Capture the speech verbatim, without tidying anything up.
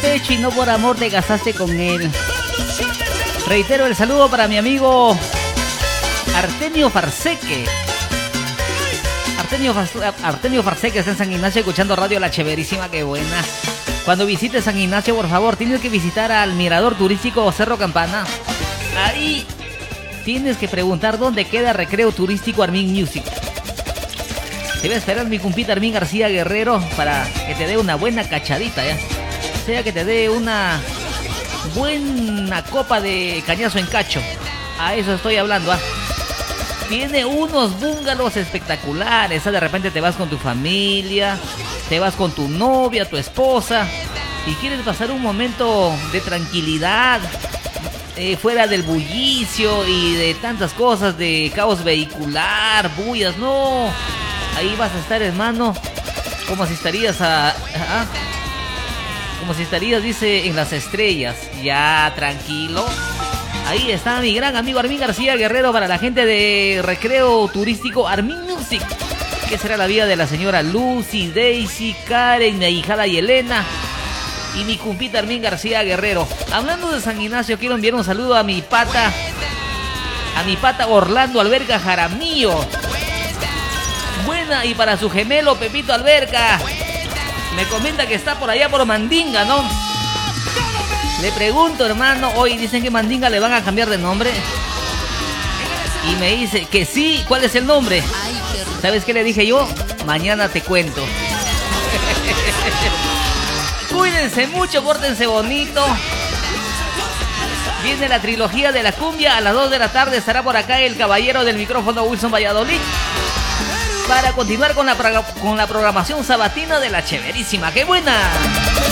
pecho y no por amor te casaste con él. Reitero el saludo para mi amigo Artemio Farseque. Artemio, Artemio Farseque está en San Ignacio escuchando radio La Chéverísima, qué buena. Cuando visites San Ignacio, por favor, tienes que visitar al mirador turístico Cerro Campana. Ahí tienes que preguntar dónde queda Recreo Turístico Armin Music. Te voy a esperar mi compita Armin García Guerrero para que te dé una buena cachadita, ¿ya? O sea, que te dé una buena copa de cañazo en cacho. A eso estoy hablando, ¿ah? Tiene unos bungalows espectaculares, ¿ah? De repente te vas con tu familia, te vas con tu novia, tu esposa, y quieres pasar un momento de tranquilidad, eh, fuera del bullicio y de tantas cosas, de caos vehicular, bullas, no. Ahí vas a estar, hermano, como si estarías a, a, como si estarías, dice, en las estrellas. Ya, tranquilo. Ahí está mi gran amigo Armin García Guerrero para la gente de Recreo Turístico Armin Music. ¿Qué será la vida de la señora Lucy, Daisy, Karen, mi ahijada y Elena? Y mi compita Armin García Guerrero. Hablando de San Ignacio, quiero enviar un saludo a mi pata, a mi pata Orlando Alberca Jaramillo. Buena, y para su gemelo Pepito Alberca. Me comenta que está por allá por Mandinga, ¿no? Le pregunto, hermano, hoy dicen que Mandinga le van a cambiar de nombre. Y me dice que sí. ¿Cuál es el nombre? ¿Sabes qué le dije yo? Mañana te cuento. Cuídense mucho, pórtense bonito. Viene la trilogía de la cumbia. A las dos de la tarde estará por acá el caballero del micrófono Wilson Valladolid, para continuar con la, con la programación sabatina de La Chéverísima. ¡Qué buena!